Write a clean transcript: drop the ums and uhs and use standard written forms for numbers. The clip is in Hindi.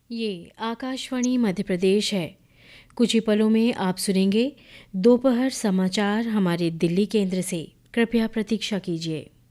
ये आकाशवाणी मध्य प्रदेश है। कुछ ही पलों में आप सुनेंगे दोपहर समाचार हमारे दिल्ली केंद्र से। कृपया प्रतीक्षा कीजिए।